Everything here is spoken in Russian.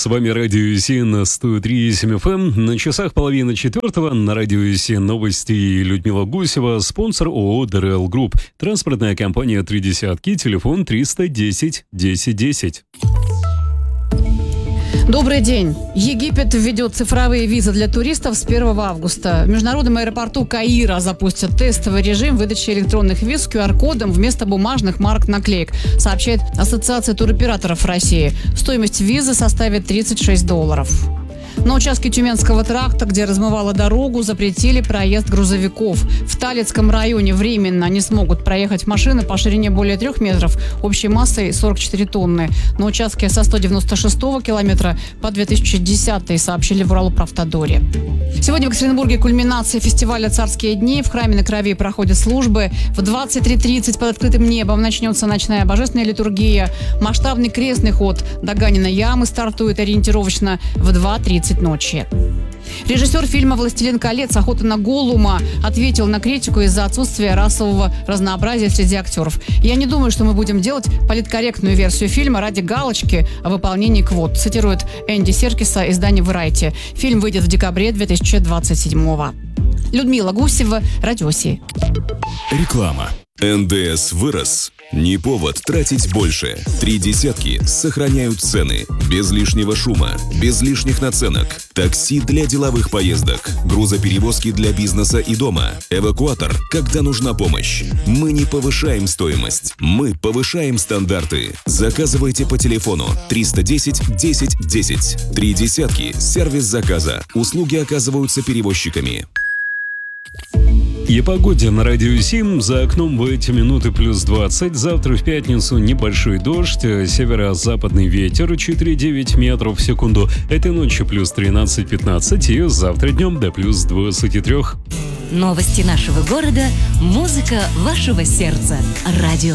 С вами Радио СИН 103.7 FM. На часах 3:30 на Радио СИН новости. Людмила Гусева, спонсор ООО ДРЛ Групп. Транспортная компания «Три десятки», телефон 310 10 10. Добрый день. Египет введет цифровые визы для туристов с 1 августа. В международном аэропорту Каира запустят тестовый режим выдачи электронных виз с QR-кодом вместо бумажных марок-наклеек, сообщает Ассоциация туроператоров России. Стоимость визы составит $36. На участке Тюменского тракта, где размывало дорогу, запретили проезд грузовиков. В Талицком районе временно не смогут проехать машины по ширине более 3 метров, общей массой 44 тонны. На участке со 196 километра по 2010, сообщили в Уралправтодоре. Сегодня в Екатеринбурге кульминация фестиваля «Царские дни». В храме на Крови проходят службы. В 23:30 под открытым небом начнется ночная божественная литургия. Масштабный крестный ход до Ганиной ямы стартует ориентировочно в 2:30 ночи. Режиссер фильма «Властелин колец. Охота на Голлума» ответил на критику из-за отсутствия расового разнообразия среди актеров. «Я не думаю, что мы будем делать политкорректную версию фильма ради галочки о выполнении квот», цитирует Энди Серкиса, издание Variety. Фильм выйдет в декабре 2027-го. Людмила Гусева, Радио СИН. Реклама. НДС вырос. Не повод тратить больше. Три десятки сохраняют цены. Без лишнего шума, без лишних наценок. Такси для деловых поездок. Грузоперевозки для бизнеса и дома. Эвакуатор, когда нужна помощь. Мы не повышаем стоимость. Мы повышаем стандарты. Заказывайте по телефону 310 10 10. Три десятки. Сервис заказа. Услуги оказываются перевозчиками. И погоде на Радио СИН. За окном в эти минуты +20. Завтра в пятницу небольшой дождь. Северо-западный ветер 4,9 метров в секунду. Этой ночью +13-15. И завтра днем до +23. Новости нашего города. Музыка вашего сердца. Радио